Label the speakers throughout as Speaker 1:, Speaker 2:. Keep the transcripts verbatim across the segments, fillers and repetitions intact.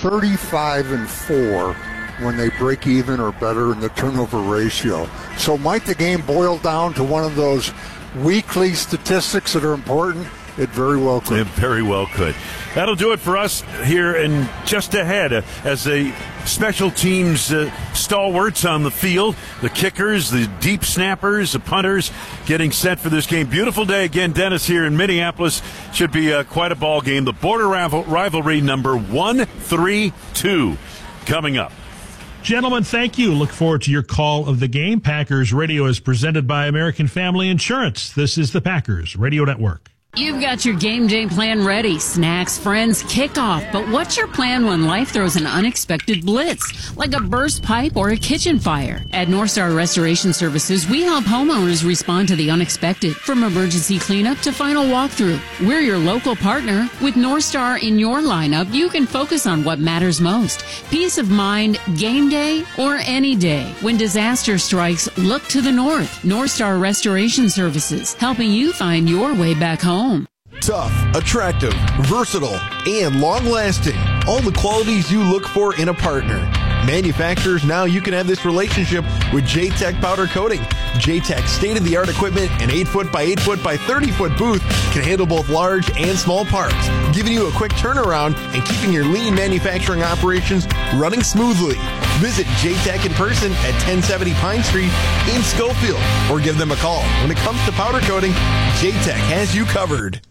Speaker 1: thirty-five and four when they break even or better in the turnover ratio. So might the game boil down to one of those weekly statistics that are important? It very well could.
Speaker 2: It very well could. That'll do it for us here and just ahead uh, as the special teams uh, stalwarts on the field, the kickers, the deep snappers, the punters getting set for this game. Beautiful day again, Dennis, here in Minneapolis. Should be uh, quite a ball game. The border rival- rivalry number one three two coming up.
Speaker 3: Gentlemen, thank you. Look forward to your call of the game. Packers Radio is presented by American Family Insurance. This is the Packers Radio Network.
Speaker 4: You've got your game day plan ready. Snacks, friends, kickoff. But what's your plan when life throws an unexpected blitz, like a burst pipe or a kitchen fire? At North Star Restoration Services, we help homeowners respond to the unexpected, from emergency cleanup to final walkthrough. We're your local partner. With North Star in your lineup, you can focus on what matters most. Peace of mind, game day, or any day. When disaster strikes, look to the north. North Star Restoration Services, helping you find your way back home.
Speaker 5: Tough, attractive, versatile, and long-lasting. All the qualities you look for in a partner. Manufacturers, now you can have this relationship with J-Tech Powder Coating. J-Tech's state-of-the-art equipment and eight foot by eight foot by thirty foot booth can handle both large and small parts, giving you a quick turnaround and keeping your lean manufacturing operations running smoothly. Visit J-Tech in person at ten seventy Pine Street in Schofield, or give them a call. When it comes to powder coating, J-Tech has you covered.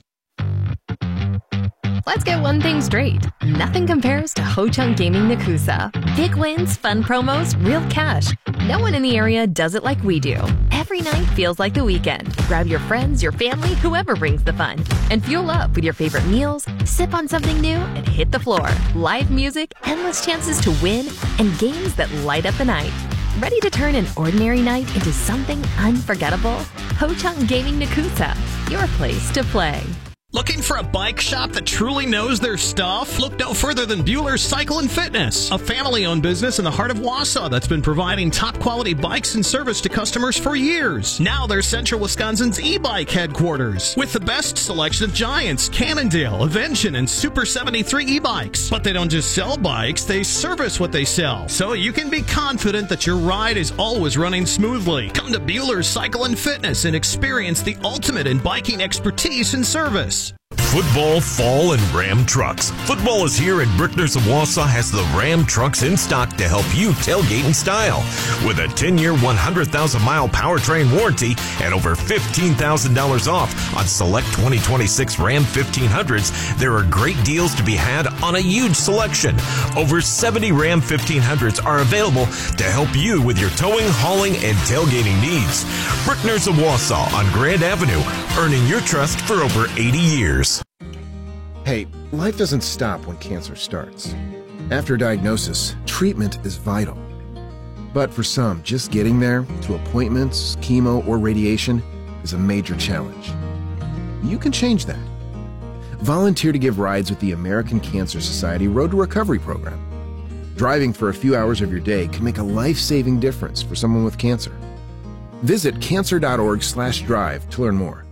Speaker 6: Let's get one thing straight. Nothing compares to Ho-Chunk Gaming Nakusa. Big wins, fun promos, real cash. No one in the area does it like we do. Every night feels like the weekend. Grab your friends, your family, whoever brings the fun, and fuel up with your favorite meals, sip on something new, and hit the floor. Live music, endless chances to win, and games that light up the night. Ready to turn an ordinary night into something unforgettable? Ho-Chunk Gaming Nakusa, your place to play.
Speaker 7: Looking for a bike shop that truly knows their stuff? Look no further than Bueller's Cycle and Fitness, a family-owned business in the heart of Wausau that's been providing top-quality bikes and service to customers for years. Now they're Central Wisconsin's e-bike headquarters, with the best selection of Giants, Cannondale, Avention, and Super seventy-three e-bikes. But they don't just sell bikes, they service what they sell, so you can be confident that your ride is always running smoothly. Come to Bueller's Cycle and Fitness and experience the ultimate in biking expertise and service.
Speaker 8: Football, fall, and Ram trucks. Football is here, and Brickners of Wausau has the Ram trucks in stock to help you tailgate in style. With a ten-year, one hundred thousand mile powertrain warranty and over fifteen thousand dollars off on select twenty twenty-six Ram fifteen hundreds, there are great deals to be had on a huge selection. Over seventy Ram fifteen hundreds are available to help you with your towing, hauling, and tailgating needs. Brickners of Wausau on Grand Avenue, earning your trust for over eighty years.
Speaker 9: Hey, life doesn't stop when cancer starts. After diagnosis, treatment is vital. But for some, just getting there, to appointments, chemo, or radiation, is a major challenge. You can change that. Volunteer to give rides with the American Cancer Society Road to Recovery program. Driving for a few hours of your day can make a life-saving difference for someone with cancer. Visit cancer.org slash drive to learn more.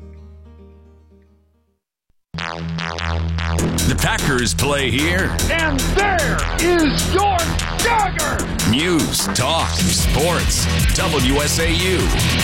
Speaker 10: The Packers play here.
Speaker 11: And there is your dagger!
Speaker 10: News, talk, sports. W S A U.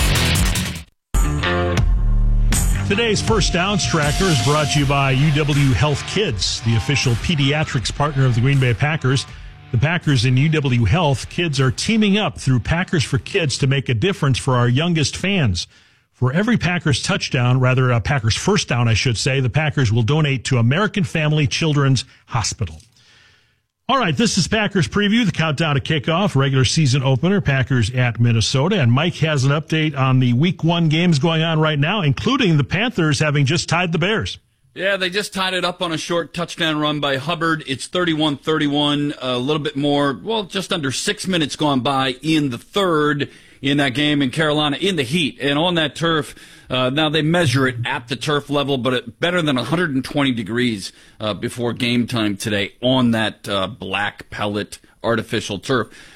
Speaker 3: Today's First Downs Tracker is brought to you by U W Health Kids, the official pediatrics partner of the Green Bay Packers. The Packers and U W Health Kids are teaming up through Packers for Kids to make a difference for our youngest fans. For every Packers touchdown, rather a Packers first down, I should say, the Packers will donate to American Family Children's Hospital. All right, this is Packers Preview, the countdown to kickoff, regular season opener, Packers at Minnesota. And Mike has an update on the week one games going on right now, including the Panthers having just tied the Bears.
Speaker 12: Yeah, they just tied it up on a short touchdown run by Hubbard. It's thirty-one thirty-one, a little bit more, well, just under six minutes gone by in the third in that game in Carolina in the heat. And on that turf, uh, now they measure it at the turf level, but it, better than one hundred twenty degrees uh, before game time today on that uh, black pellet artificial turf.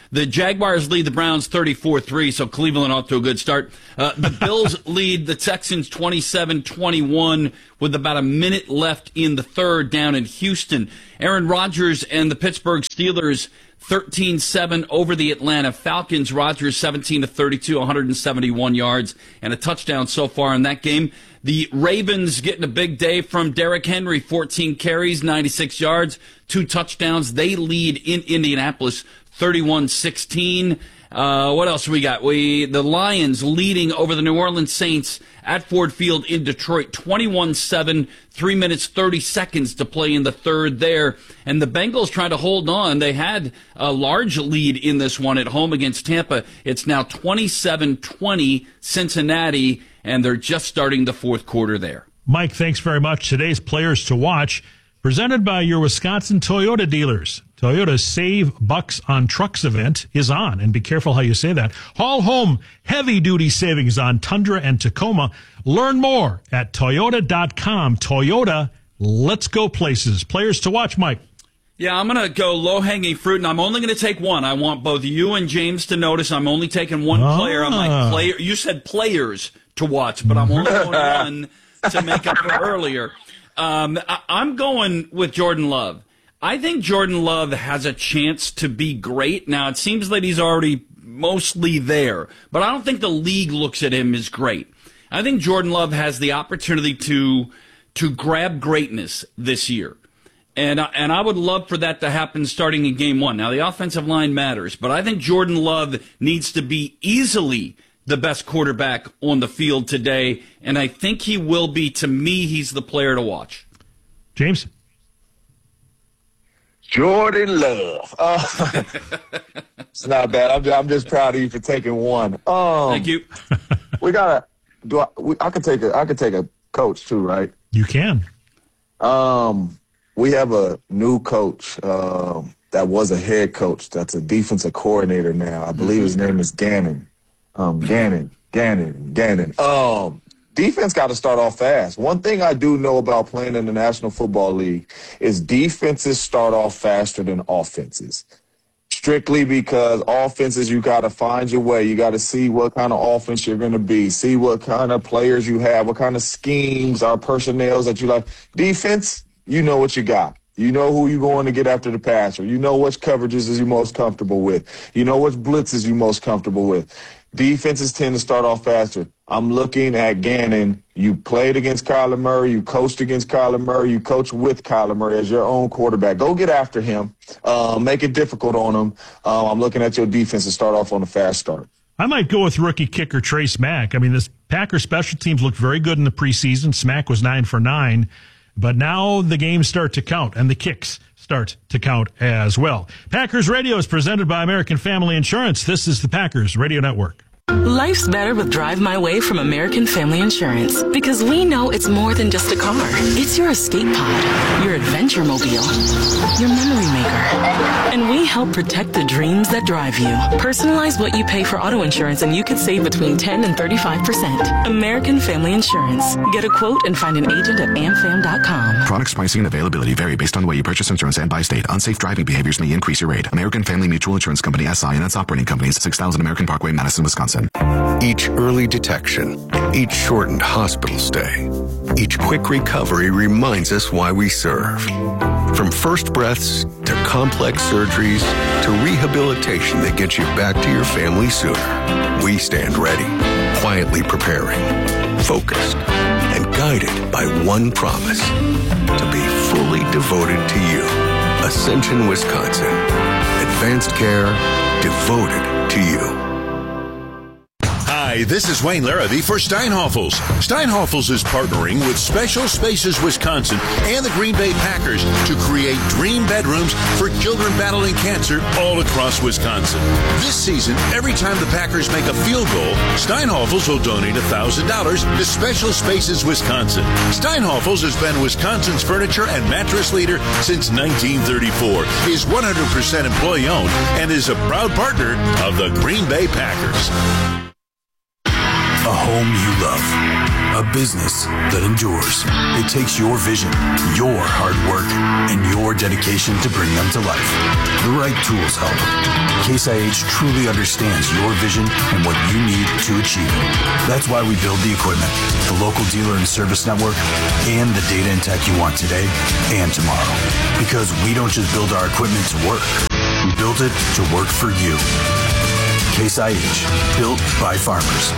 Speaker 12: The Jaguars lead the Browns thirty-four three, so Cleveland off to a good start. Uh, the Bills lead the Texans twenty-seven twenty-one with about a minute left in the third down in Houston. Aaron Rodgers and the Pittsburgh Steelers thirteen seven over the Atlanta Falcons. Rodgers seventeen to thirty-two, one hundred seventy-one yards and a touchdown so far in that game. The Ravens getting a big day from Derrick Henry, fourteen carries, ninety-six yards, two touchdowns. They lead in Indianapolis thirty-one sixteen. Uh, what else we got? We the Lions leading over the New Orleans Saints at Ford Field in Detroit, twenty-one seven, three minutes, thirty seconds to play in the third there. And the Bengals trying to hold on. They had a large lead in this one at home against Tampa. It's now twenty-seven twenty Cincinnati, and they're just starting the fourth quarter there.
Speaker 3: Mike, thanks very much. Today's Players to Watch, presented by your Wisconsin Toyota dealers. Toyota's Save Bucks on Trucks event is on, and be careful how you say that. Haul home heavy-duty savings on Tundra and Tacoma. Learn more at toyota dot com. Toyota, let's go places. Players to watch, Mike.
Speaker 12: Yeah, I'm going to go low-hanging fruit, and I'm only going to take one. I want both you and James to notice I'm only taking one
Speaker 3: ah.
Speaker 12: player. I'm like, player. You said players to watch, but I'm only going one to make up for earlier. Um, I, I'm going with Jordan Love. I think Jordan Love has a chance to be great. Now, it seems like he's already mostly there, but I don't think the league looks at him as great. I think Jordan Love has the opportunity to to grab greatness this year. And, and I would love for that to happen starting in game one. Now, the offensive line matters, but I think Jordan Love needs to be easily the best quarterback on the field today, and I think he will be. To me, he's the player to watch.
Speaker 3: James?
Speaker 13: Jordan Love. Uh, it's not bad. I'm just, I'm just proud of you for taking one. Um,
Speaker 12: Thank you.
Speaker 13: we gotta. Do I? We, I could take a. I could take a coach too, right?
Speaker 3: You can.
Speaker 13: Um, we have a new coach um, that was a head coach. That's a defensive coordinator now. I believe his name is Gannon. Um, Gannon, Gannon, Gannon. Um. Defense got to start off fast. One thing I do know about playing in the National Football League is defenses start off faster than offenses. Strictly because offenses, you got to find your way. You got to see what kind of offense you're going to be, see what kind of players you have, what kind of schemes or personnel that you like. Defense, you know what you got. You know who you're going to get after the passer. You know which coverages is you most comfortable with. You know which blitzes you most comfortable with. Defenses tend to start off faster. I'm looking at Gannon. You played against Kyler Murray. You coached against Kyler Murray. You coach with Kyler Murray as your own quarterback. Go get after him. Uh, make it difficult on him. Uh, I'm looking at your defense to start off on a fast start.
Speaker 3: I might go with rookie kicker Trey Smack. I mean, this Packers special teams looked very good in the preseason. Smack was nine for nine. But now the games start to count, and the kicks start to count as well. Packers Radio is presented by American Family Insurance. This is the Packers Radio Network.
Speaker 14: Life's better with Drive My Way from American Family Insurance, because we know it's more than just a car. It's your escape pod, your adventure mobile, your memory maker. And we help protect the dreams that drive you. Personalize what you pay for auto insurance and you could save between ten and thirty-five percent. American Family Insurance. Get a quote and find an agent at am fam dot com.
Speaker 15: Products, pricing, and availability vary based on the way you purchase insurance and by state. Unsafe driving behaviors may increase your rate. American Family Mutual Insurance Company, S I and its operating companies, six thousand American Parkway, Madison, Wisconsin.
Speaker 16: Each early detection, each shortened hospital stay, each quick recovery reminds us why we serve. From first breaths to complex surgeries to rehabilitation that gets you back to your family sooner, we stand ready, quietly preparing, focused, and guided by one promise: to be fully devoted to you. Ascension, Wisconsin. Advanced care devoted to you.
Speaker 17: Hi, this is Wayne Larrabee for Steinhoffels. Steinhoffels is partnering with Special Spaces Wisconsin and the Green Bay Packers to create dream bedrooms for children battling cancer all across Wisconsin. This season, every time the Packers make a field goal, Steinhoffels will donate one thousand dollars to Special Spaces Wisconsin. Steinhoffels has been Wisconsin's furniture and mattress leader since nineteen thirty-four, is one hundred percent employee-owned, and is a proud partner of the Green Bay Packers.
Speaker 18: A home you love. A business that endures. It takes your vision, your hard work, and your dedication to bring them to life. the right tools help. Case I H truly understands your vision and what you need to achieve it. That's why we build the equipment, the local dealer and service network, and the data and tech you want today and tomorrow. Because we don't just build our equipment to work. We built it to work for you. Case I H, built by farmers.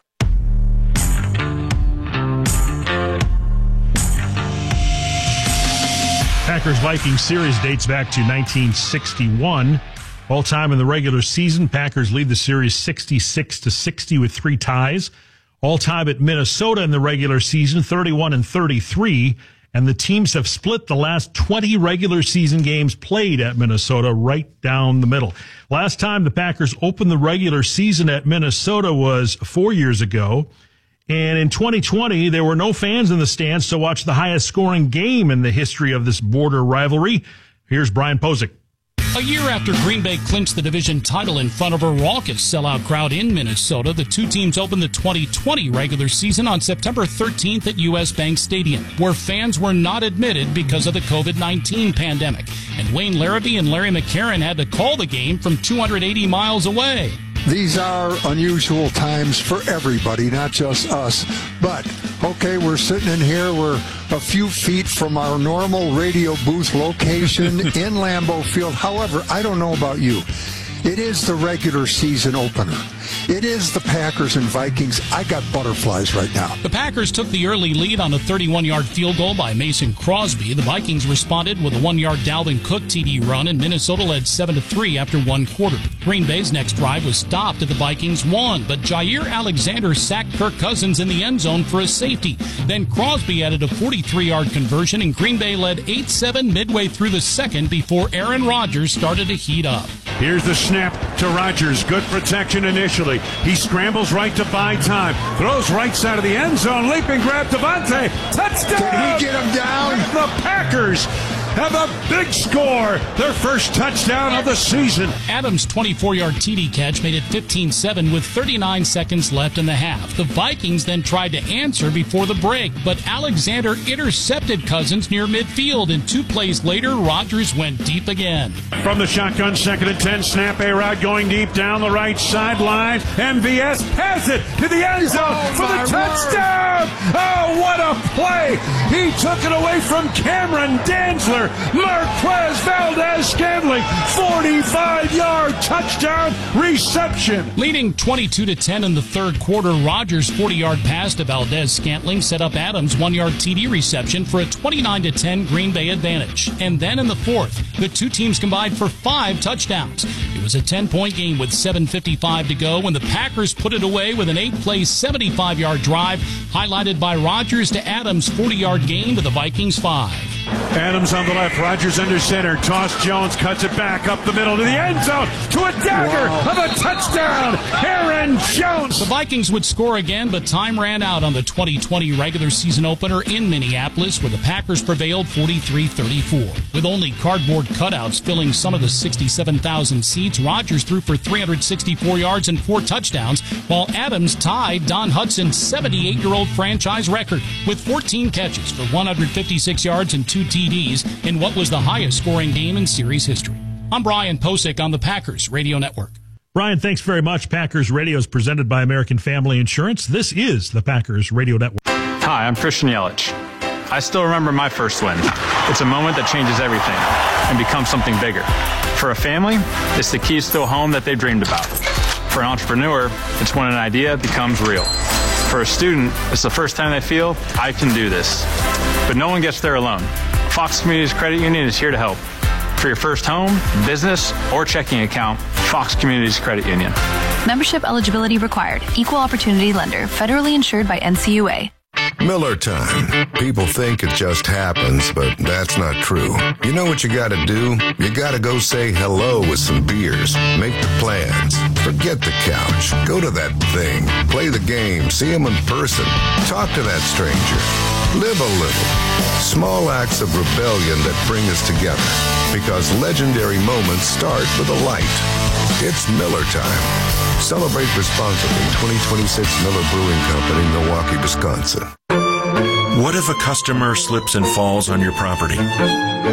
Speaker 3: Packers-Vikings series dates back to nineteen sixty-one. All time in the regular season, Packers lead the series sixty-six to sixty with three ties. All time at Minnesota in the regular season, thirty-one and thirty-three. And the teams have split the last twenty regular season games played at Minnesota right down the middle. Last time the Packers opened the regular season at Minnesota was four years ago. And in twenty twenty, there were no fans in the stands to watch the highest scoring game in the history of this border rivalry. Here's Brian Posick.
Speaker 19: A year after Green Bay clinched the division title in front of a raucous sellout crowd in Minnesota, the two teams opened the twenty twenty regular season on September thirteenth at U S. Bank Stadium, where fans were not admitted because of the covid nineteen pandemic. And Wayne Larrivee and Larry McCarron had to call the game from two hundred eighty miles away.
Speaker 1: These are unusual times for everybody, not just us. But, okay, we're sitting in here. We're a few feet from our normal radio booth location in Lambeau Field. However, I don't know about you. It is the regular season opener. It is the Packers and Vikings. I got butterflies right now.
Speaker 19: The Packers took the early lead on a thirty-one-yard field goal by Mason Crosby. The Vikings responded with a one-yard Dalvin Cook T D run, and Minnesota led seven to three after one quarter. Green Bay's next drive was stopped at the Vikings one, but Jair Alexander sacked Kirk Cousins in the end zone for a safety. Then Crosby added a forty-three-yard conversion, and Green Bay led eight seven midway through the second before Aaron Rodgers started to heat up.
Speaker 2: Here's the snap to Rodgers. Good protection initially. He scrambles right to buy time. Throws right side of the end zone. Leaping grab Devontae. Touchdown!
Speaker 1: Did he get him down?
Speaker 2: The Packers have a big score. Their first touchdown of the season.
Speaker 19: Adams' twenty-four-yard T D catch made it fifteen seven with thirty-nine seconds left in the half. The Vikings then tried to answer before the break, but Alexander intercepted Cousins near midfield, and two plays later, Rodgers went deep again.
Speaker 2: From the shotgun, second and ten, snap, A-Rod going deep down the right sideline. M V S has it to the end zone oh, for the touchdown. Word. Oh, what a play. He took it away from Cameron Dantzler. Marquez Valdez-Scantling, forty-five-yard touchdown reception.
Speaker 19: Leading twenty-two to ten in the third quarter, Rodgers' forty-yard pass to Valdez-Scantling set up Adams' one-yard T D reception for a twenty-nine to ten Green Bay advantage. And then in the fourth, the two teams combined for five touchdowns. It was a ten-point game with seven fifty-five to go when the Packers put it away with an eight-play, seventy-five-yard drive, highlighted by Rodgers to Adams' forty-yard gain to the Vikings five.
Speaker 2: Adams on the left, Rodgers under center. Toss Jones, cuts it back up the middle to the end zone to a dagger wow. of a touchdown. Aaron Jones.
Speaker 19: The Vikings would score again, but time ran out on the twenty twenty regular season opener in Minneapolis, where the Packers prevailed forty-three thirty-four. With only cardboard cutouts filling some of the sixty-seven thousand seats, Rodgers threw for three hundred sixty-four yards and four touchdowns, while Adams tied Don Hudson's seventy-eight-year-old franchise record with fourteen catches for one hundred fifty-six yards and two T Ds in what was the highest scoring game in series history. I'm Brian Posick on the Packers Radio Network.
Speaker 3: Brian, thanks very much. Packers Radio is presented by American Family Insurance. This is the Packers Radio Network.
Speaker 20: Hi, I'm Christian Yelich. I still remember my first win. It's a moment that changes everything and becomes something bigger. For a family, it's the keys to a home that they've dreamed about. For an entrepreneur, it's when an idea becomes real. For a student, it's the first time they feel, I can do this. But no one gets there alone. Fox Communities Credit Union is here to help. For your first home, business, or checking account, Fox Communities Credit Union.
Speaker 21: Membership eligibility required. Equal opportunity lender. Federally insured by N C U A.
Speaker 22: Miller time. People think it just happens, but that's not true. You know what you gotta do? You gotta go say hello with some beers. Make the plans. Forget the couch. Go to that thing. Play the game. See them in person. Talk to that stranger. Live a little. Small acts of rebellion that bring us together. Because legendary moments start with a light. It's Miller time. Celebrate responsibly. twenty twenty-six Miller Brewing Company, Milwaukee, Wisconsin.
Speaker 17: What if a customer slips and falls on your property?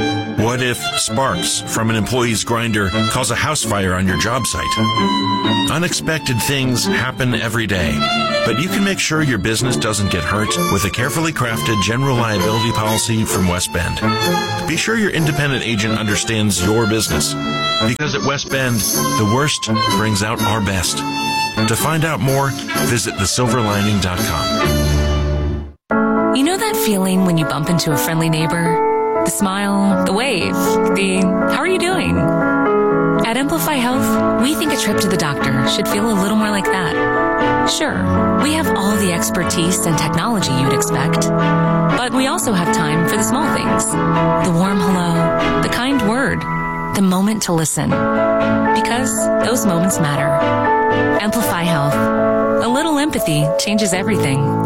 Speaker 8: What if sparks from an employee's grinder cause a house fire on your job site? Unexpected things happen every day, but you can make sure your business doesn't get hurt with a carefully crafted general liability policy from West Bend. Be sure your independent agent understands your business, because at West Bend, the worst brings out our best. To find out more, visit the silver lining dot com.
Speaker 4: You know that feeling when you bump into a friendly neighbor? The smile, the wave, the how are you doing? At Amplify Health, we think a trip to the doctor should feel a little more like that. Sure, we have all the expertise and technology you'd expect, but we also have time for the small things. The warm hello, the kind word, the moment to listen. Because those moments matter. Amplify Health. A little empathy changes everything.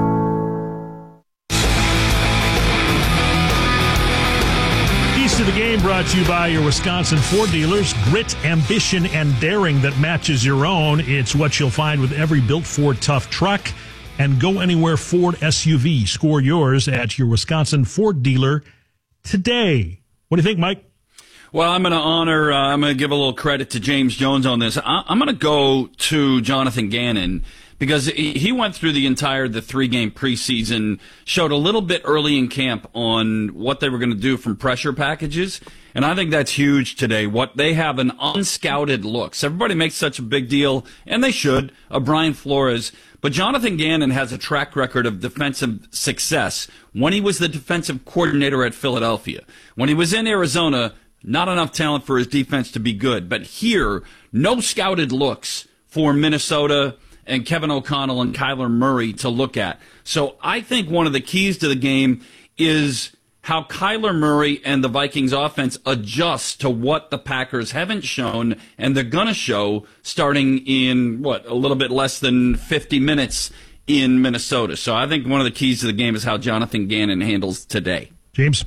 Speaker 3: To the game brought to you by your Wisconsin Ford dealers. Grit, ambition, and daring that matches your own. It's what you'll find with every built Ford tough truck. And Go Anywhere Ford S U V. Score yours at your Wisconsin Ford dealer today. What do you think, Mike?
Speaker 12: Well, I'm going to honor, uh, I'm going to give a little credit to James Jones on this. I, I'm going to go to Jonathan Gannon, because he went through the entire, the three-game preseason, showed a little bit early in camp on what they were going to do from pressure packages, and I think that's huge today. What they have an unscouted looks. Everybody makes such a big deal, and they should, of Brian Flores, but Jonathan Gannon has a track record of defensive success when he was the defensive coordinator at Philadelphia. When he was in Arizona, not enough talent for his defense to be good, but here, no scouted looks for Minnesota and Kevin O'Connell and Kyler Murray to look at. So I think one of the keys to the game is how Kyler Murray and the Vikings offense adjust to what the Packers haven't shown, and they're going to show starting in, what, a little bit less than fifty minutes in Minnesota. So I think one of the keys to the game is how Jonathan Gannon handles today.
Speaker 3: James?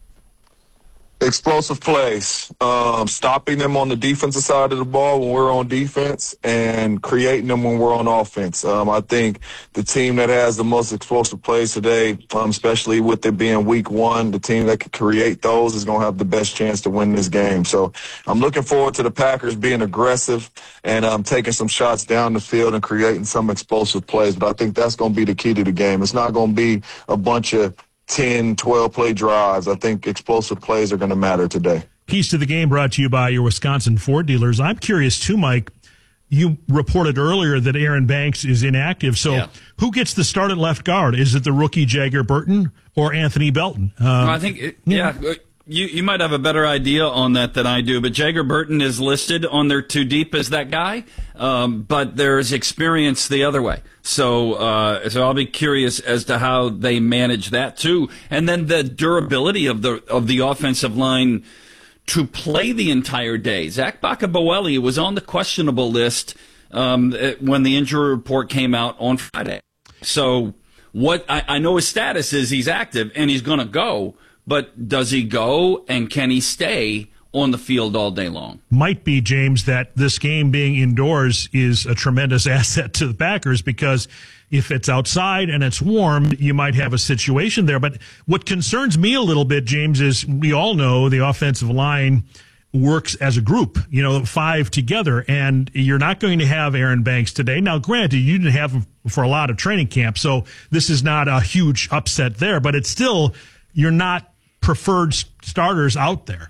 Speaker 13: Explosive plays, um, stopping them on the defensive side of the ball when we're on defense, and creating them when we're on offense. Um, I think the team that has the most explosive plays today, um, especially with it being week one, the team that can create those is going to have the best chance to win this game. So I'm looking forward to the Packers being aggressive and um, taking some shots down the field and creating some explosive plays. But I think that's going to be the key to the game. It's not going to be a bunch of ten, twelve play drives. I think explosive plays are going to matter today.
Speaker 3: Keys to the game brought to you by your Wisconsin Ford dealers. I'm curious too, Mike. You reported earlier that Aaron Banks is inactive. So yeah. Who gets the start at left guard? Is it the rookie Jagger Burton or Anthony Belton? Um,
Speaker 12: well, I think, it, yeah. yeah. You you might have a better idea on that than I do, but Jagger Burton is listed on their too deep as that guy, um, but there's experience the other way. So uh, so I'll be curious as to how they manage that too, and then the durability of the of the offensive line to play the entire day. Zach Baccaboeli was on the questionable list um, when the injury report came out on Friday. So what I, I know his status is he's active and he's going to go. But does he go, and can he stay on the field all day long?
Speaker 3: Might be, James, that this game being indoors is a tremendous asset to the Packers, because if it's outside and it's warm, you might have a situation there. But what concerns me a little bit, James, is we all know the offensive line works as a group, you know, five together, and you're not going to have Aaron Banks today. Now, granted, you didn't have him for a lot of training camp, so this is not a huge upset there, but it's still, you're not preferred starters out there.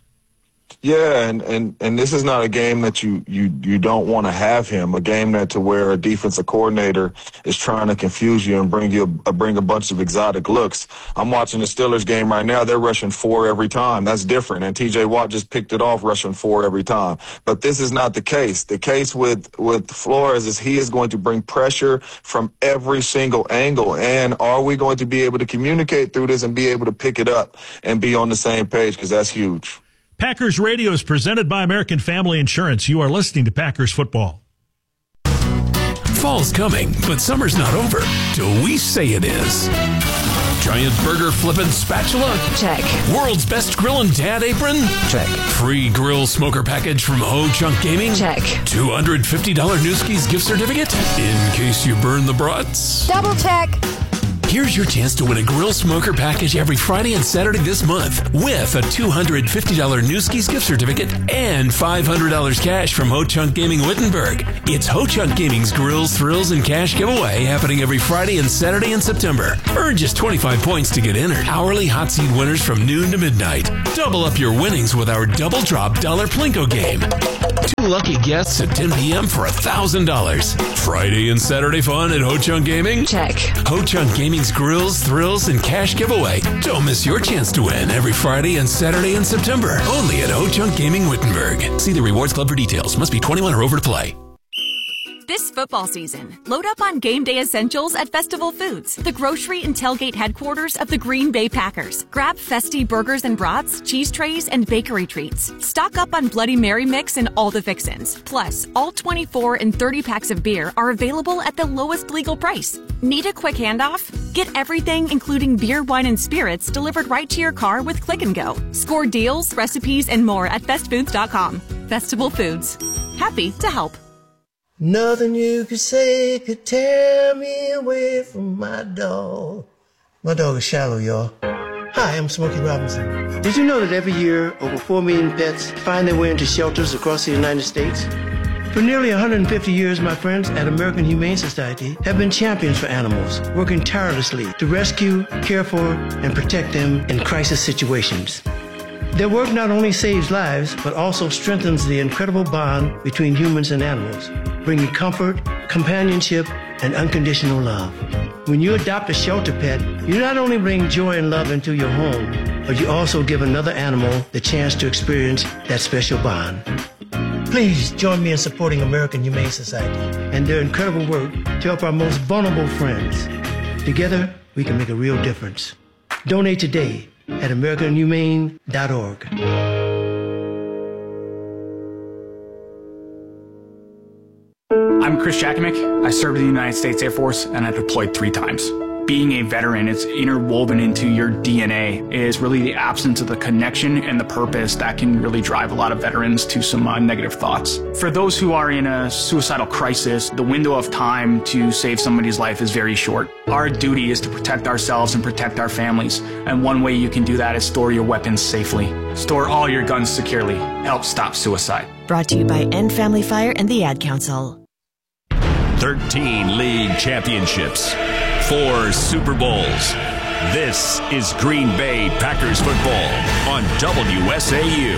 Speaker 13: Yeah, and, and, and this is not a game that you, you, you don't want to have him, a game that to where a defensive coordinator is trying to confuse you and bring you a, bring a bunch of exotic looks. I'm watching the Steelers game right now. They're rushing four every time. That's different. And T J Watt just picked it off, rushing four every time. But this is not the case. The case with, with Flores is he is going to bring pressure from every single angle. And are we going to be able to communicate through this and be able to pick it up and be on the same page? Because that's huge.
Speaker 3: Packers Radio is presented by American Family Insurance. You are listening to Packers Football.
Speaker 10: Fall's coming, but summer's not over till we say it is. Giant burger flippin' spatula?
Speaker 21: Check.
Speaker 10: World's best grillin' dad apron?
Speaker 21: Check.
Speaker 10: Free grill smoker package from Ho Chunk Gaming?
Speaker 21: Check.
Speaker 10: two hundred fifty dollars Newski's gift certificate? In case you burn the brats?
Speaker 21: Double check.
Speaker 10: Here's your chance to win a grill smoker package every Friday and Saturday this month with a two hundred fifty dollars Newski's gift certificate and five hundred dollars cash from Ho Chunk Gaming Wittenberg. It's Ho Chunk Gaming's Grills, Thrills, and Cash giveaway happening every Friday and Saturday in September. Earn just twenty-five points to get entered. Hourly hot seat winners from noon to midnight. Double up your winnings with our Double Drop Dollar Plinko game. Two lucky guests at ten p.m. for one thousand dollars. Friday and Saturday fun at Ho Chunk Gaming?
Speaker 4: Check.
Speaker 10: Ho Chunk Gaming's Grills, Thrills, and Cash giveaway. Don't miss your chance to win every Friday and Saturday in September. Only at Ho Chunk Gaming Wittenberg. See the Rewards Club for details. Must be twenty-one or over to play.
Speaker 5: This football season, load up on game day essentials at Festival Foods, the grocery and tailgate headquarters of the Green Bay Packers. Grab festy burgers and brats, cheese trays, and bakery treats. Stock up on Bloody Mary mix and all the fixins. Plus, all twenty-four and thirty packs of beer are available at the lowest legal price. Need a quick handoff? Get everything, including beer, wine, and spirits, delivered right to your car with Click and Go. Score deals, recipes, and more at fest foods dot com. Festival Foods. Happy to help.
Speaker 6: Nothing you could say could tear me away from my dog. My dog is Shallow, y'all. Hi, I'm Smokey Robinson. Did you know that every year, over four million pets find their way into shelters across the United States? For nearly one hundred fifty years, my friends at American Humane Society have been champions for animals, working tirelessly to rescue, care for, and protect them in crisis situations. Their work not only saves lives, but also strengthens the incredible bond between humans and animals, bringing comfort, companionship, and unconditional love. When you adopt a shelter pet, you not only bring joy and love into your home, but you also give another animal the chance to experience that special bond. Please join me in supporting American Humane Society and their incredible work to help our most vulnerable friends. Together, we can make a real difference. Donate today at american humane dot org.
Speaker 23: I'm Chris Jakovic. I served in the United States Air Force and I deployed three times. Being a veteran, it's interwoven into your D N A, is really the absence of the connection and the purpose that can really drive a lot of veterans to some uh, negative thoughts. For those who are in a suicidal crisis, the window of time to save somebody's life is very short. Our duty is to protect ourselves and protect our families, and one way you can do that is store your weapons safely. Store all your guns securely. Help stop suicide.
Speaker 24: Brought to you by End Family Fire and the Ad Council.
Speaker 8: thirteen league championships. Four Super Bowls. This is Green Bay Packers football on W S A U.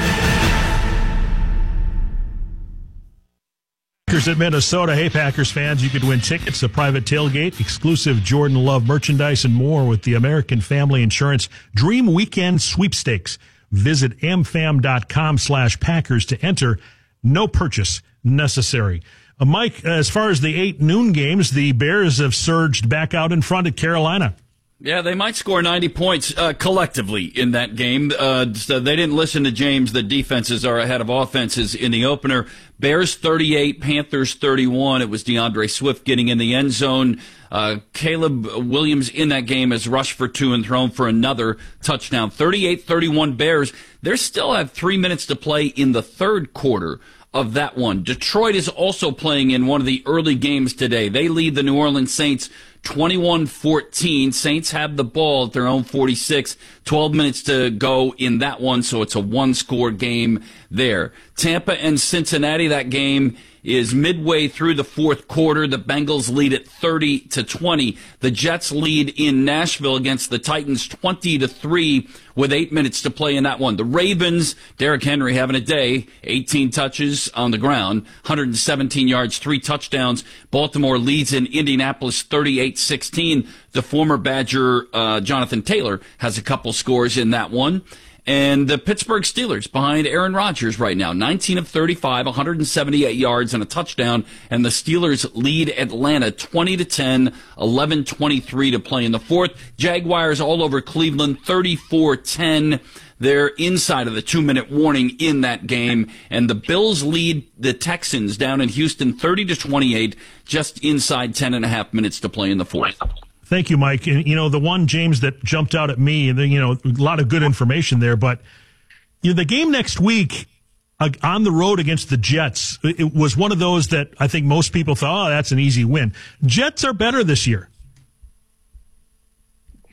Speaker 3: Packers at Minnesota. Hey, Packers fans, you could win tickets, a private tailgate, exclusive Jordan Love merchandise, and more with the American Family Insurance Dream Weekend Sweepstakes. Visit amfam.com slash Packers to enter. No purchase necessary. Uh, Mike, as far as the eight noon games, the Bears have surged back out in front at Carolina.
Speaker 12: Yeah, they might score ninety points uh, collectively in that game. Uh, so they didn't listen to James. The defenses are ahead of offenses in the opener. Bears thirty-eight, Panthers thirty-one. It was DeAndre Swift getting in the end zone. Uh, Caleb Williams in that game has rushed for two and thrown for another touchdown. thirty-eight thirty-one Bears. They still have three minutes to play in the third quarter of that one. Detroit is also playing in one of the early games today. They lead the New Orleans Saints twenty-one fourteen. Saints have the ball at their own forty-six. twelve minutes to go in that one, so it's a one-score game there. Tampa and Cincinnati, that game is midway through the fourth quarter. The Bengals lead at thirty to twenty. The Jets lead in Nashville against the Titans twenty to three with eight minutes to play in that one. The Ravens, Derrick Henry having a day, eighteen touches on the ground, one hundred seventeen yards, three touchdowns. Baltimore leads in Indianapolis thirty-eight sixteen. The former Badger, uh, Jonathan Taylor, has a couple scores in that one. And the Pittsburgh Steelers behind Aaron Rodgers right now, nineteen of thirty-five, one hundred seventy-eight yards and a touchdown. And the Steelers lead Atlanta twenty to ten, eleven twenty-three to play in the fourth. Jaguars all over Cleveland, thirty-four ten. They're inside of the two-minute warning in that game. And the Bills lead the Texans down in Houston thirty to twenty-eight, just inside ten and a half minutes to play in the fourth.
Speaker 3: Thank you, Mike. And, you know, the one, James, that jumped out at me, and you know, a lot of good information there, but you know, the game next week uh, on the road against the Jets, it was one of those that I think most people thought, oh, that's an easy win. Jets are better this year.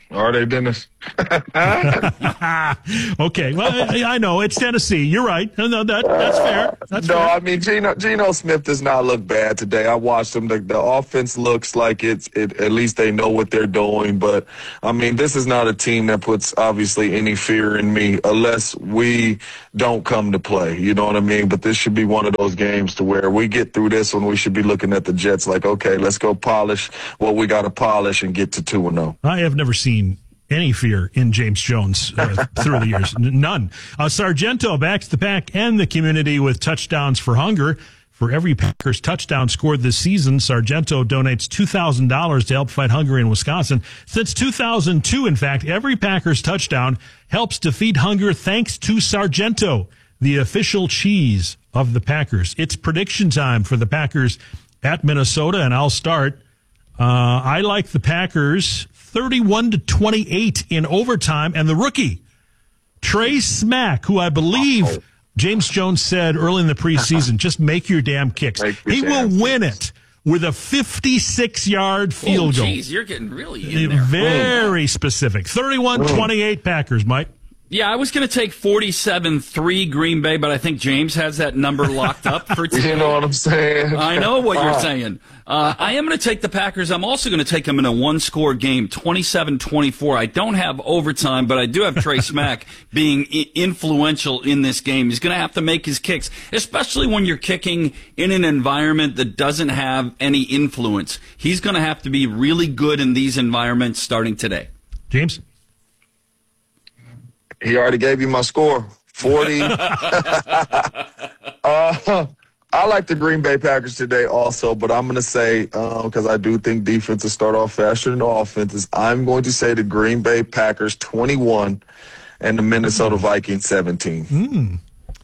Speaker 13: Are they, Dennis?
Speaker 3: Okay, well, I, I know it's Tennessee. You're right. No, no, that that's fair. That's
Speaker 13: no,
Speaker 3: fair.
Speaker 13: I mean Geno, Geno Smith does not look bad today. I watched him. The, the offense looks like it's. It, at least they know what they're doing. But I mean, this is not a team that puts obviously any fear in me unless we don't come to play. You know what I mean? But this should be one of those games to where we get through this one. We should be looking at the Jets like, okay, let's go polish what we got to polish and get to two and zero.
Speaker 3: I have never seen any fear in James Jones uh, through the years. None. Uh, Sargento backs the pack and the community with touchdowns for hunger. For every Packers touchdown scored this season, Sargento donates two thousand dollars to help fight hunger in Wisconsin. Since two thousand two, in fact, every Packers touchdown helps defeat hunger thanks to Sargento, the official cheese of the Packers. It's prediction time for the Packers at Minnesota, and I'll start. Uh, I like the Packers thirty-one to twenty-eight in overtime, and the rookie, Trey Smack, who I believe James Jones said early in the preseason, just make your damn kicks. Your he damn will win kicks. It with a fifty-six-yard field
Speaker 12: oh,
Speaker 3: goal.
Speaker 12: Jeez, you're getting really in there.
Speaker 3: Very oh. specific. thirty-one twenty-eight Packers, Mike.
Speaker 12: Yeah, I was going to take forty-seven three Green Bay, but I think James has that number locked up for today.
Speaker 13: You know what I'm saying?
Speaker 12: I know what you're saying. Uh, I am going to take the Packers. I'm also going to take them in a one-score game, twenty-seven twenty-four. I don't have overtime, but I do have Trey Smack being I- influential in this game. He's going to have to make his kicks, especially when you're kicking in an environment that doesn't have any influence. He's going to have to be really good in these environments starting today.
Speaker 3: James?
Speaker 13: He already gave you my score, forty. uh, I like the Green Bay Packers today also, but I'm going to say, because uh, I do think defenses start off faster than offenses, I'm going to say the Green Bay Packers twenty-one and the Minnesota Vikings seventeen.
Speaker 3: Mm.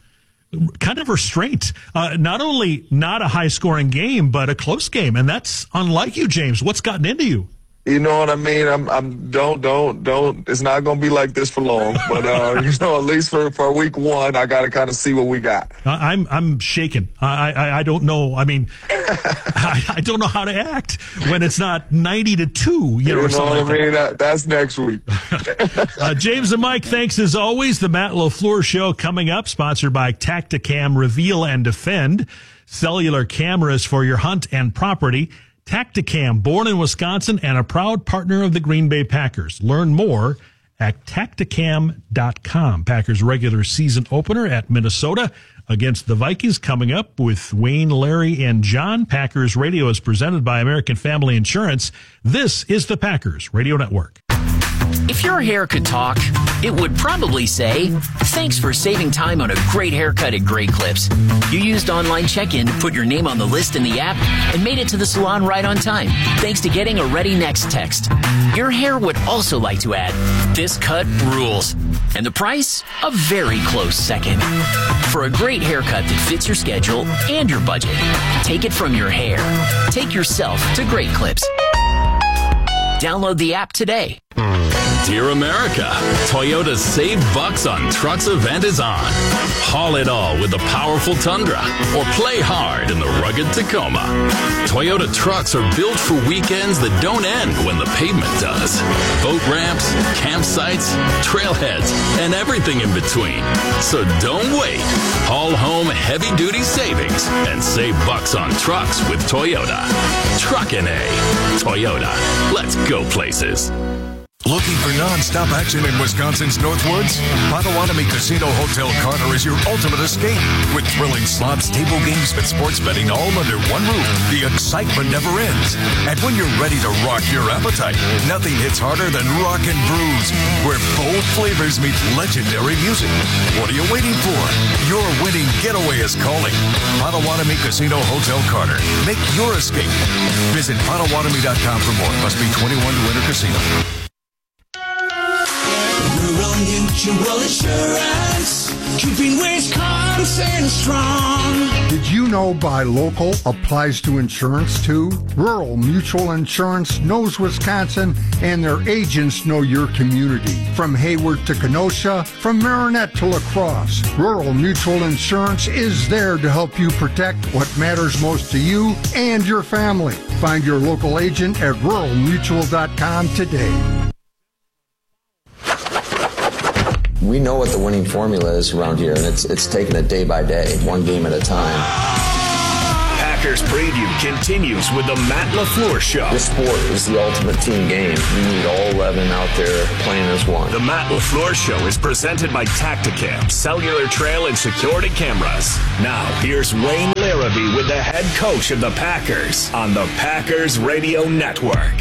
Speaker 3: Kind of restraint. Uh, not only not a high-scoring game, but a close game, and that's unlike you, James. What's gotten into you?
Speaker 13: You know what I mean? I'm, I'm, don't, don't, don't, it's not going to be like this for long, but, uh, you know, at least for, for week one, I got to kind of see what we got.
Speaker 3: I'm, I'm shaken. I, I, I don't know. I mean, I, I don't know how to act when it's not ninety to two, you know,
Speaker 13: you
Speaker 3: or something
Speaker 13: know what
Speaker 3: like
Speaker 13: I mean?
Speaker 3: that.
Speaker 13: That, that's next week.
Speaker 3: uh, James and Mike, thanks as always. The Matt LaFleur Show coming up, sponsored by Tacticam Reveal and Defend, cellular cameras for your hunt and property. Tacticam, born in Wisconsin and a proud partner of the Green Bay Packers. Learn more at tacticam dot com. Packers regular season opener at Minnesota against the Vikings coming up with Wayne, Larry, and John. Packers Radio is presented by American Family Insurance. This is the Packers Radio Network.
Speaker 7: If your hair could talk, it would probably say, thanks for saving time on a great haircut at Great Clips. You used online check-in to put your name on the list in the app and made it to the salon right on time, thanks to getting a Ready Next text. Your hair would also like to add, this cut rules. And the price? A very close second. For a great haircut that fits your schedule and your budget, take it from your hair. Take yourself to Great Clips. Download the app today.
Speaker 9: Dear America, Toyota's Save Bucks on Trucks event is on. Haul it all with the powerful Tundra or play hard in the rugged Tacoma. Toyota trucks are built for weekends that don't end when the pavement does. Boat ramps, campsites, trailheads, and everything in between. So don't wait. Haul home heavy-duty savings and save bucks on trucks with Toyota. Truckin' A. Toyota. Let's go places.
Speaker 11: Looking for non-stop action in Wisconsin's Northwoods? Potawatomi Casino Hotel Carter is your ultimate escape. With thrilling slots, table games, and sports betting all under one roof, the excitement never ends. And when you're ready to rock your appetite, nothing hits harder than Rockin' Brews, where bold flavors meet legendary music. What are you waiting for? Your winning getaway is calling. Potawatomi Casino Hotel Carter. Make your escape. Visit Potawatomi dot com for more. Must be twenty-one to enter casino.
Speaker 14: Rural Mutual Insurance, keeping Wisconsin strong.
Speaker 1: Did you know Buy Local applies to insurance too? Rural Mutual Insurance knows Wisconsin, and their agents know your community. From Hayward to Kenosha, from Marinette to La Crosse, Rural Mutual Insurance is there to help you protect what matters most to you and your family. Find your local agent at rural mutual dot com today.
Speaker 2: we know what the winning formula is around here, and it's it's taking it day by day, one game at a time.
Speaker 8: Packers Preview continues with the Matt LaFleur Show.
Speaker 2: This sport is the ultimate team game. You need all eleven out there playing as one.
Speaker 8: The Matt LaFleur Show is presented by Tacticam, Cellular Trail, and Security Cameras. Now, here's Wayne Larrabee with the head coach of the Packers on the Packers Radio Network.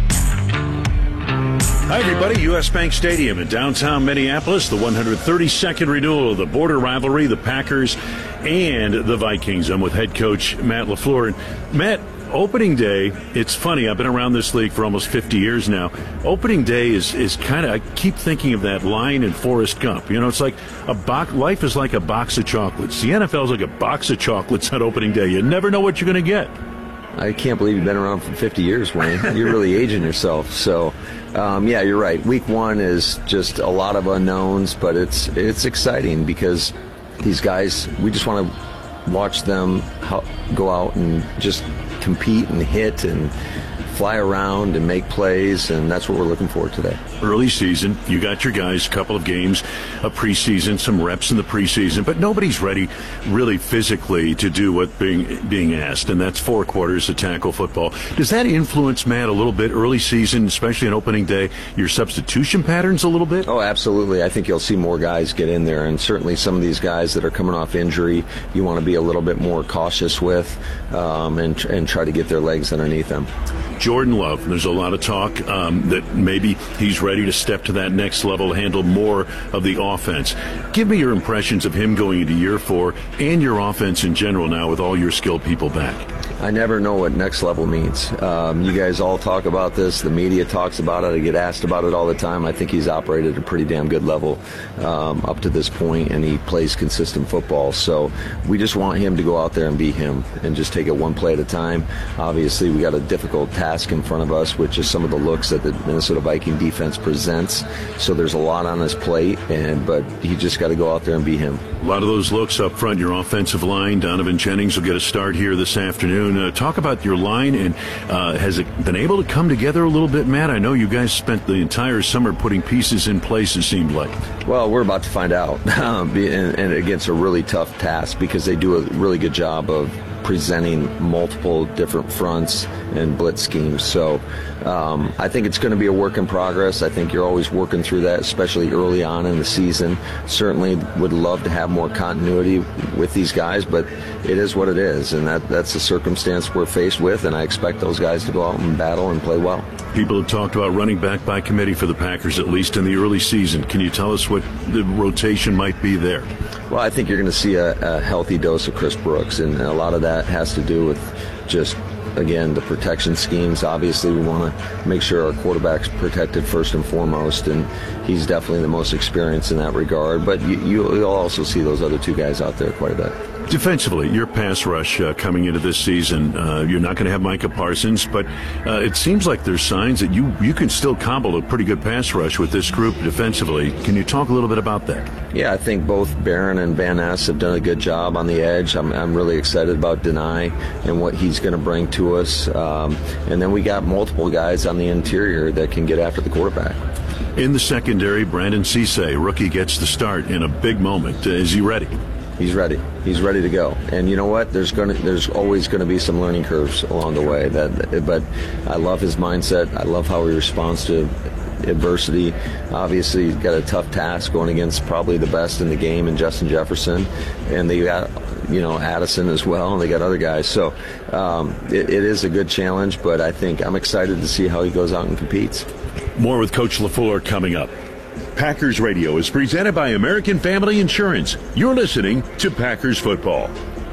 Speaker 15: Hi, everybody. U S. Bank Stadium in downtown Minneapolis, the one hundred thirty-second renewal of the border rivalry, the Packers and the Vikings. I'm with head coach Matt LaFleur. And Matt, opening day, it's funny, I've been around this league for almost fifty years now. Opening day is, is kind of, I keep thinking of that line in Forrest Gump. You know, it's like a box, life is like a box of chocolates. The N F L is like a box of chocolates on opening day. You never know what you're going to get.
Speaker 2: I can't believe you've been around for fifty years, Wayne. You're really aging yourself. So, um, yeah, you're right. Week one is just a lot of unknowns, but it's it's exciting because these guys, we just want to watch them go out and just compete and hit and fly around and make plays, and that's what we're looking for today.
Speaker 15: Early season, you got your guys, a couple of games of preseason, some reps in the preseason, but nobody's ready really physically to do what being being asked, and that's four quarters of tackle football. Does that influence, Matt, a little bit early season, especially on opening day, your substitution patterns a little bit?
Speaker 2: Oh, absolutely. I think you'll see more guys get in there, and certainly some of these guys that are coming off injury, you want to be a little bit more cautious with um, and, and try to get their legs underneath them.
Speaker 15: Jordan Love, there's a lot of talk um, that maybe he's ready to step to that next level, handle more of the offense. Give me your impressions of him going into year four and your offense in general now with all your skilled people back.
Speaker 2: I never know what next level means. Um, you guys all talk about this. The media talks about it. I get asked about it all the time. I think he's operated at a pretty damn good level um, up to this point, and he plays consistent football. So we just want him to go out there and be him and just take it one play at a time. Obviously, we got a difficult task in front of us, which is some of the looks that the Minnesota Viking defense presents. So there's a lot on his plate, and but he just got to go out there and be him.
Speaker 15: A lot of those looks up front. Your offensive line, Donovan Jennings will get a start here this afternoon. Uh, talk about your line, and uh, has it been able to come together a little bit, Matt? I know you guys spent the entire summer putting pieces in place, it seemed like.
Speaker 2: Well, we're about to find out, and, and against a really tough task because they do a really good job of presenting multiple different fronts and blitz schemes. So um, I think it's going to be a work in progress. I think you're always working through that, especially early on in the season. Certainly would love to have more continuity with these guys, but it is what it is, and that, that's the circumstance we're faced with, and I expect those guys to go out and battle and play well.
Speaker 15: People have talked about running back by committee for the Packers, at least in the early season. Can you tell us what the rotation might be there?
Speaker 2: Well, I think you're going to see a, a healthy dose of Chris Brooks, and a lot of that has to do with just, again, the protection schemes. Obviously, we want to make sure our quarterback's protected first and foremost, and he's definitely the most experienced in that regard. But you, you'll also see those other two guys out there quite a bit.
Speaker 15: Defensively, your pass rush uh, coming into this season, uh, you're not going to have Micah Parsons, but uh, it seems like there's signs that you, you can still cobble a pretty good pass rush with this group defensively. Can you talk a little bit about that?
Speaker 2: Yeah, I think both Barron and Van Ness have done a good job on the edge. I'm, I'm really excited about Denai and what he's going to bring to us. Um, and then we got multiple guys on the interior that can get after the quarterback.
Speaker 15: In the secondary, Brandon Cisse, rookie, gets the start in a big moment. Uh, is he ready?
Speaker 2: He's ready. He's ready to go. And you know what? There's going to, there's always going to be some learning curves along the way. That, but I love his mindset. I love how he responds to adversity. Obviously, he's got a tough task going against probably the best in the game in Justin Jefferson, and they got, you know, Addison as well, and they got other guys. So um, it, it is a good challenge. But I think I'm excited to see how he goes out and competes.
Speaker 15: More with Coach LaFleur coming up. Packers Radio is presented by American Family Insurance. You're listening to Packers Football.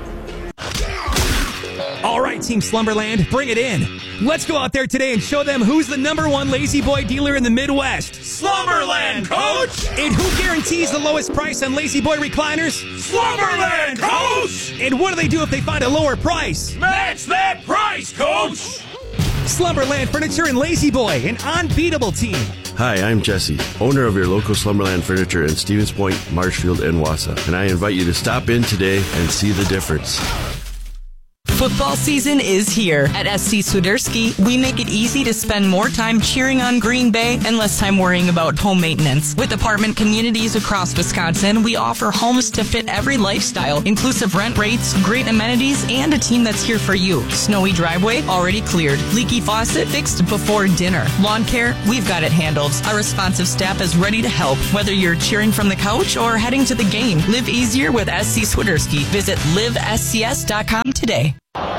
Speaker 16: All right, Team Slumberland, bring it in. Let's go out there today and show them who's the number one lazy boy dealer in the Midwest.
Speaker 14: Slumberland, Coach!
Speaker 16: And who guarantees the lowest price on lazy boy recliners?
Speaker 14: Slumberland, Coach!
Speaker 16: And what do they do if they find a lower price?
Speaker 14: Match that price, Coach!
Speaker 16: Slumberland Furniture and Lazy Boy, an unbeatable team.
Speaker 18: Hi, I'm Jesse, owner of your local Slumberland Furniture in Stevens Point, Marshfield, and Wausau, and I invite you to stop in today and see the difference.
Speaker 17: Football season is here. At S C Swiderski, we make it easy to spend more time cheering on Green Bay and less time worrying about home maintenance. With apartment communities across Wisconsin, we offer homes to fit every lifestyle, inclusive rent rates, great amenities, and a team that's here for you. Snowy driveway already cleared. Leaky faucet fixed before dinner. Lawn care, we've got it handled. Our responsive staff is ready to help. Whether you're cheering from the couch or heading to the game, live easier with S C Swiderski. Visit live s c s dot com today.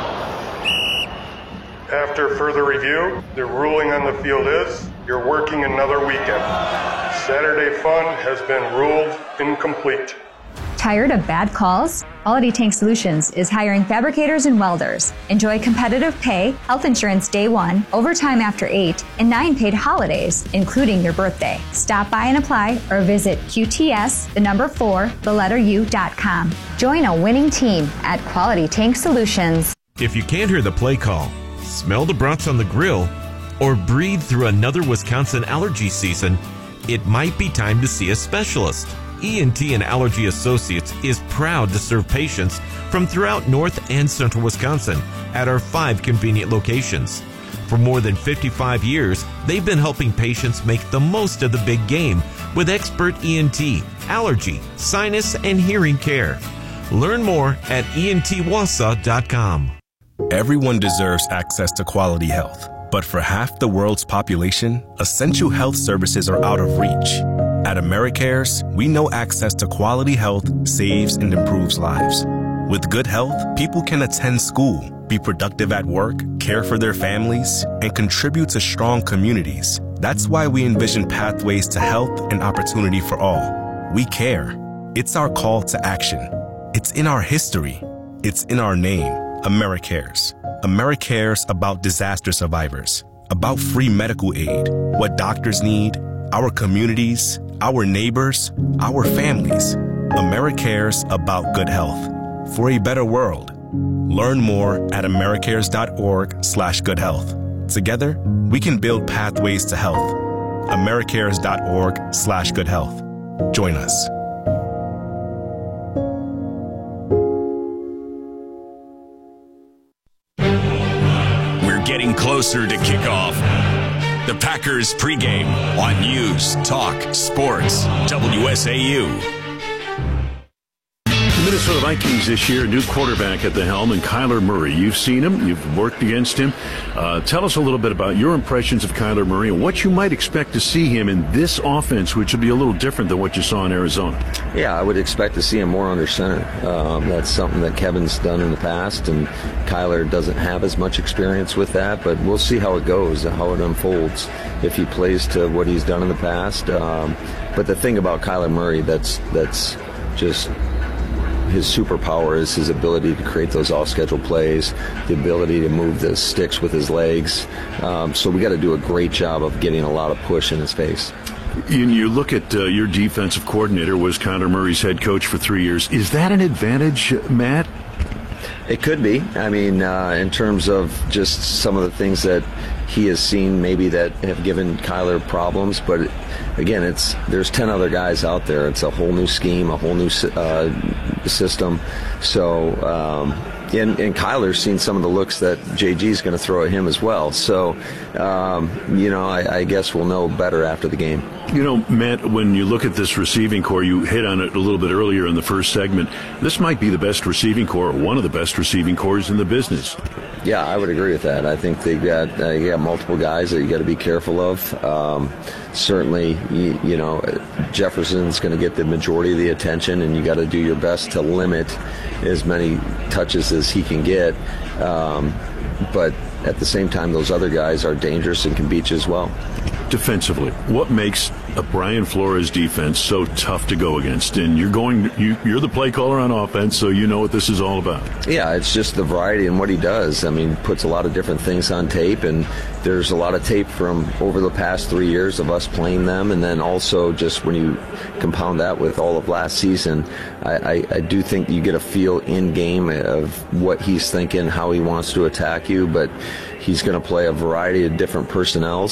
Speaker 19: After further review, the ruling on the field is you're working another weekend. Saturday fun has been ruled incomplete.
Speaker 20: Tired of bad calls? Quality Tank Solutions is hiring fabricators and welders. Enjoy competitive pay, health insurance day one, overtime after eight, and nine paid holidays, including your birthday. Stop by and apply or visit Q T S, the number four, the letter U dot com. Join a winning team at Quality Tank Solutions.
Speaker 8: If you can't hear the play call, smell the brats on the grill, or breathe through another Wisconsin allergy season, it might be time to see a specialist. E N T and Allergy Associates is proud to serve patients from throughout North and Central Wisconsin at our five convenient locations. For more than fifty-five years, they've been helping patients make the most of the big game with expert E N T, allergy, sinus, and hearing care. Learn more at E N T wasa dot com.
Speaker 22: Everyone deserves access to quality health, but for half the world's population, essential health services are out of reach. At AmeriCares, we know access to quality health saves and improves lives. With good health, people can attend school, be productive at work, care for their families, and contribute to strong communities. That's why we envision pathways to health and opportunity for all. We care. It's our call to action. It's in our history. It's in our name, AmeriCares. AmeriCares about disaster survivors, about free medical aid, what doctors need, our communities, our neighbors, our families. AmeriCares about good health. For a better world. Learn more at americares.org slash good health. Together, we can build pathways to health. americares.org slash good health. Join us.
Speaker 9: We're getting closer to kickoff. The Packers pregame on News Talk Sports W S A U.
Speaker 15: The Minnesota Vikings this year, new quarterback at the helm, and Kyler Murray. You've seen him. You've worked against him. Uh, tell us a little bit about your impressions of Kyler Murray and what you might expect to see him in this offense, which would be a little different than what you saw in Arizona.
Speaker 2: Yeah, I would expect to see him more under center. Um, that's something that Kevin's done in the past, and Kyler doesn't have as much experience with that, but we'll see how it goes, how it unfolds, if he plays to what he's done in the past. Um, but the thing about Kyler Murray that's that's just his superpower is his ability to create those off-schedule plays, the ability to move the sticks with his legs. Um, so we got to do a great job of getting a lot of push in his face.
Speaker 15: You, you look at uh, your defensive coordinator was Kyler Murray's head coach for three years. Is that an advantage, Matt?
Speaker 2: It could be. I mean, uh, in terms of just some of the things that he has seen maybe that have given Kyler problems, but it, again, it's there's ten other guys out there. It's a whole new scheme, a whole new uh, system. So, um, and, and Kyler's seen some of the looks that J G's going to throw at him as well. So, um, you know, I, I guess we'll know better after the game.
Speaker 15: You know, Matt, when you look at this receiving core, you hit on it a little bit earlier in the first segment. This might be the best receiving core, or one of the best receiving cores in the business.
Speaker 2: Yeah, I would agree with that. I think they've got, uh, you got multiple guys that you got to be careful of. Um, certainly, you, you know, Jefferson's going to get the majority of the attention, and you got to do your best to limit as many touches as he can get. Um, but at the same time, those other guys are dangerous and can beat you as well.
Speaker 15: Defensively, what makes a Brian Flores defense so tough to go against? And you're going, you, you're the play caller on offense, so you know what this is all about.
Speaker 2: Yeah, it's just the variety in what he does. I mean, puts a lot of different things on tape, and there's a lot of tape from over the past three years of us playing them, and then also just when you compound that with all of last season, I, I, I do think you get a feel in game of what he's thinking, how he wants to attack you, but he's going to play a variety of different personnels.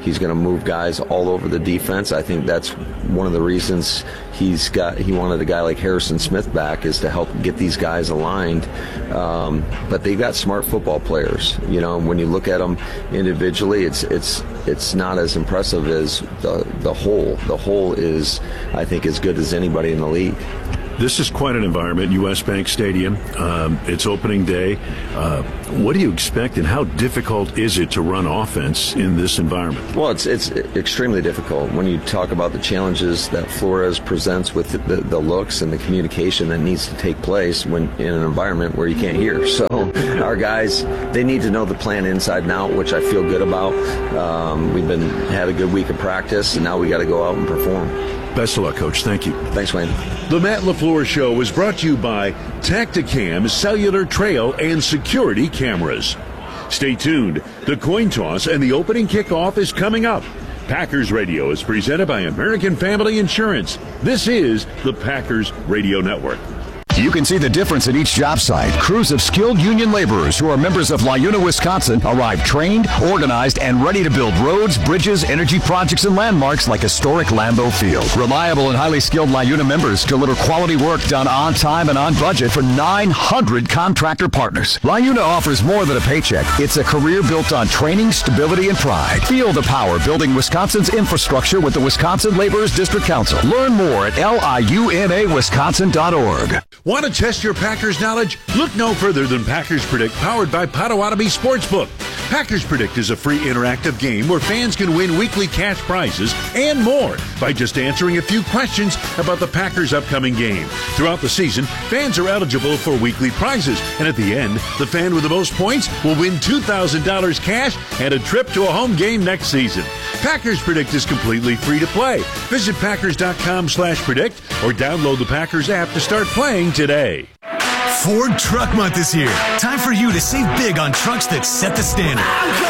Speaker 2: He's going to move guys all over the defense. I think that's one of the reasons he's got he wanted a guy like Harrison Smith back, is to help get these guys aligned. Um, but they've got smart football players. You know, when you look at them individually, it's it's it's not as impressive as the the whole. The whole is, I think, as good as anybody in the league.
Speaker 15: This is quite an environment, U S Bank Stadium. Um, it's opening day. Uh, what do you expect, and how difficult is it to run offense in this environment?
Speaker 2: Well, it's it's extremely difficult when you talk about the challenges that Flores presents with the, the, the looks and the communication that needs to take place when in an environment where you can't hear. So our guys, they need to know the plan inside and out, which I feel good about. Um, we've been had a good week of practice, and now we got to go out and perform.
Speaker 15: Best of luck, Coach. Thank you.
Speaker 2: Thanks, Wayne.
Speaker 15: The Matt LaFleur Show was brought to you by Tacticam Cellular Trail and Security Cameras. Stay tuned. The coin toss and the opening kickoff is coming up. Packers Radio is presented by American Family Insurance. This is the Packers Radio Network.
Speaker 4: You can see the difference at each job site. Crews of skilled union laborers who are members of LaUna, Wisconsin arrive trained, organized, and ready to build roads, bridges, energy projects, and landmarks like historic Lambeau Field. Reliable and highly skilled LaUna members deliver quality work done on time and on budget for nine hundred contractor partners. LaUna offers more than a paycheck. It's a career built on training, stability, and pride. Feel the power building Wisconsin's infrastructure with the Wisconsin Laborers District Council. Learn more at L I U N A Wisconsin dot org.
Speaker 15: Want to test your Packers knowledge? Look no further than Packers Predict, powered by Potawatomi Sportsbook. Packers Predict is a free interactive game where fans can win weekly cash prizes and more by just answering a few questions about the Packers' upcoming game. Throughout the season, fans are eligible for weekly prizes, and at the end, the fan with the most points will win two thousand dollars cash and a trip to a home game next season. Packers Predict is completely free to play. Visit Packers.com slash predict or download the Packers app to start playing today.
Speaker 5: Ford Truck Month is here. Time for you to save big on trucks that set the standard.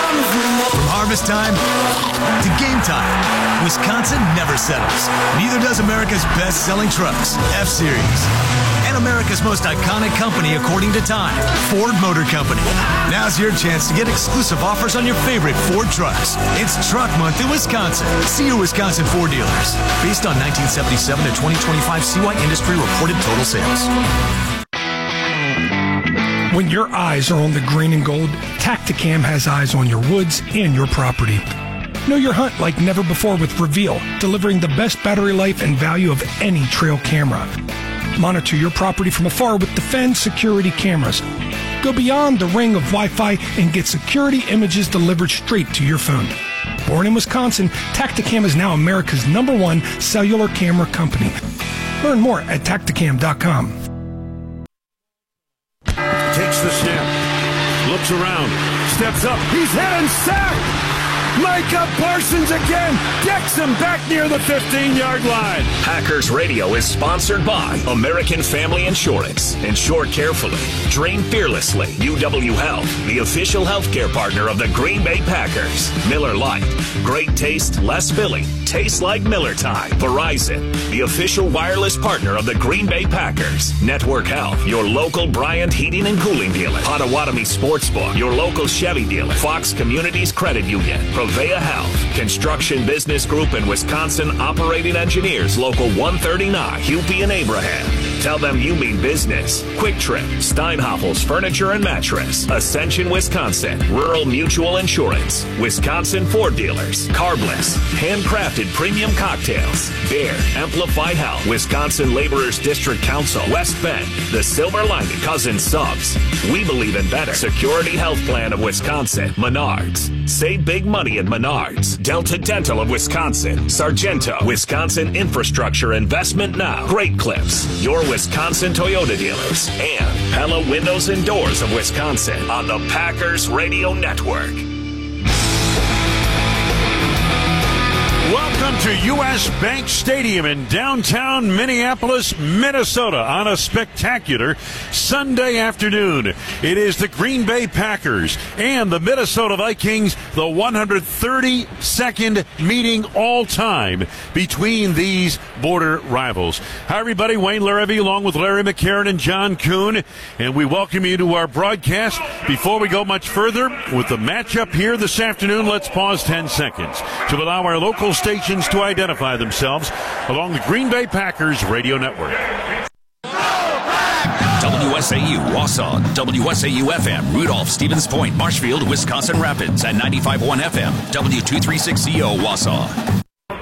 Speaker 5: From harvest time to game time, Wisconsin never settles. Neither does America's best-selling trucks, F-Series. And America's most iconic company according to Time, Ford Motor Company. Now's your chance to get exclusive offers on your favorite Ford trucks. It's Truck Month in Wisconsin. See your Wisconsin Ford dealers. Based on nineteen seventy-seven to twenty twenty-five C Y Industry reported total sales.
Speaker 10: When your eyes are on the green and gold, Tacticam has eyes on your woods and your property. Know your hunt like never before with Reveal, delivering the best battery life and value of any trail camera. Monitor your property from afar with Defend security cameras. Go beyond the ring of Wi-Fi and get security images delivered straight to your phone. Born in Wisconsin, Tacticam is now America's number one cellular camera company. Learn more at Tacticam dot com.
Speaker 15: Takes the snap, looks around, steps up, he's hit and sacked! Micah Parsons again decks him back near the fifteen-yard line.
Speaker 21: Packers Radio is sponsored by American Family Insurance. Insure carefully. Dream fearlessly. U W Health, the official healthcare partner of the Green Bay Packers. Miller Lite. Great taste, less filling. Tastes like Miller time. Verizon, the official wireless partner of the Green Bay Packers. Network Health, your local Bryant Heating and Cooling dealer. Potawatomi Sportsbook, your local Chevy dealer. Fox Communities Credit Union. Provea Health, Construction Business Group in Wisconsin, Operating Engineers, Local one thirty-nine, Hupie and Abraham. Tell them you mean business. Quick Trip, Steinhafels Furniture and Mattress, Ascension, Wisconsin, Rural Mutual Insurance, Wisconsin Ford Dealers, Carbless, Handcrafted Premium Cocktails, Bear, Amplify Health, Wisconsin Laborers District Council, West Bend, the Silver Lining, Cousin Subs. We believe in better. Security Health Plan of Wisconsin, Menards. Save big money at Menards. Delta Dental of Wisconsin, Sargento, Wisconsin Infrastructure Investment Now, Great Clips, your Wisconsin Toyota dealers, and Pella Windows and Doors of Wisconsin on the Packers Radio Network.
Speaker 15: Welcome Welcome to U S Bank Stadium in downtown Minneapolis, Minnesota on a spectacular Sunday afternoon. It is the Green Bay Packers and the Minnesota Vikings, the one hundred thirty-second meeting all time between these border rivals. Hi, everybody. Wayne Larrivee along with Larry McCarron and John Kuhn, and we welcome you to our broadcast. Before we go much further with the matchup here this afternoon, let's pause ten seconds to allow our local stations to identify themselves along the Green Bay Packers radio network.
Speaker 6: W S A U Wausau, W S A U F M, Rudolph, Stevens Point, Marshfield, Wisconsin Rapids, at ninety-five point one F M, W two thirty-six C O Wausau.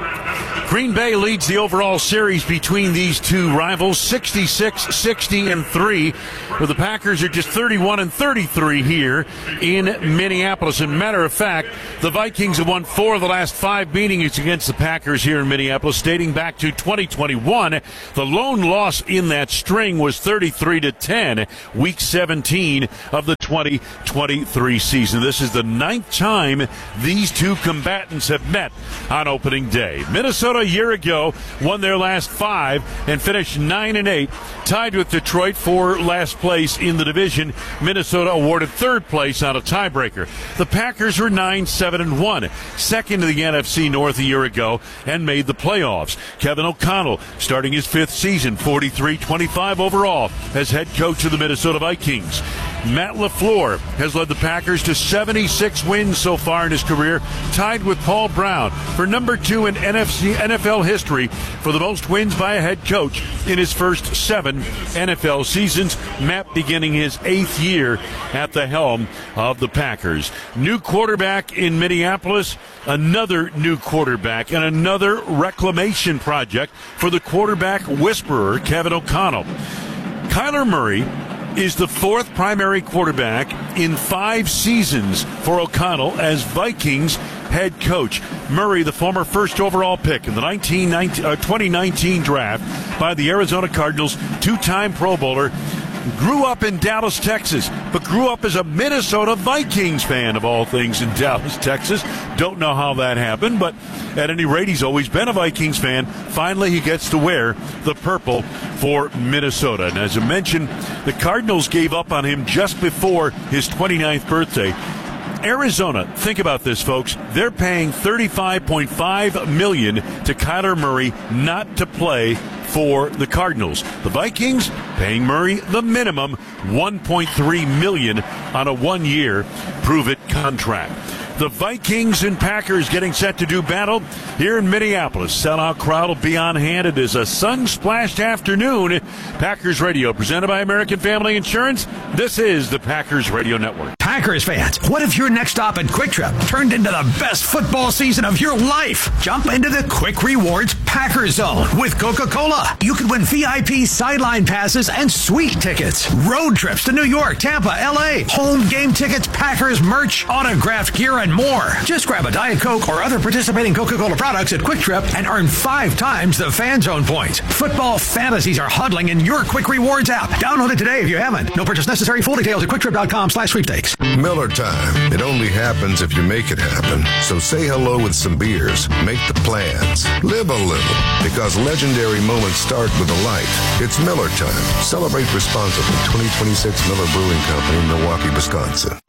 Speaker 15: Green Bay leads the overall series between these two rivals, sixty-six sixty and three, where the Packers are just thirty-one and thirty-three here in Minneapolis. As a matter of fact, the Vikings have won four of the last five meetings against the Packers here in Minneapolis, dating back to twenty twenty-one. The lone loss in that string was thirty-three to ten, week seventeen of the twenty twenty-three season. This is the ninth time these two combatants have met on opening day. Minnesota a year ago won their last five and finished nine and eight, tied with Detroit for last place in the division. Minnesota awarded third place on a tiebreaker. The Packers were nine seven and one, second in the N F C North a year ago, and made the playoffs. Kevin O'Connell starting his fifth season, forty-three twenty-five overall as head coach of the Minnesota Vikings. Matt LaFleur has led the Packers to seventy-six wins so far in his career, tied with Paul Brown for number two in N F C, N F L history for the most wins by a head coach in his first seven N F L seasons. Matt beginning his eighth year at the helm of the Packers. New quarterback in Minneapolis, another new quarterback, and another reclamation project for the quarterback whisperer, Kevin O'Connell. Kyler Murray is the fourth primary quarterback in five seasons for O'Connell as Vikings head coach. Murray, the former first overall pick in the twenty nineteen draft by the Arizona Cardinals, two-time Pro Bowler, grew up in Dallas, Texas, but grew up as a Minnesota Vikings fan, of all things, in Dallas, Texas. Don't know how that happened, but at any rate, he's always been a Vikings fan. Finally, he gets to wear the purple for Minnesota. And as I mentioned, the Cardinals gave up on him just before his twenty-ninth birthday. Arizona, think about this, folks. They're paying thirty-five point five million dollars to Kyler Murray not to play for the Cardinals. The Vikings paying Murray the minimum, one point three million dollars on a one-year prove-it contract. The Vikings and Packers getting set to do battle here in Minneapolis. Sellout crowd will be on hand. It is a sun-splashed afternoon. Packers Radio, presented by American Family Insurance. This is the Packers Radio Network.
Speaker 12: Packers fans, what if your next stop at Quick Trip turned into the best football season of your life? Jump into the Quick Rewards Packers Zone with Coca-Cola. You could win V I P sideline passes and suite tickets, road trips to New York, Tampa, L A, home game tickets, Packers merch, autographed gear, and more. Just grab a Diet Coke or other participating Coca-Cola products at Quick Trip and earn five times the Fan Zone points. Football fantasies are huddling in your Quick Rewards app. Download it today if you haven't. No purchase necessary. Full details at quicktrip.com slash sweepstakes.
Speaker 11: Miller time. It only happens if you make it happen. So say hello with some beers. Make the plans. Live a little. Because legendary moments start with a light. It's Miller time. Celebrate responsibly. twenty twenty-six Miller Brewing Company, Milwaukee, Wisconsin.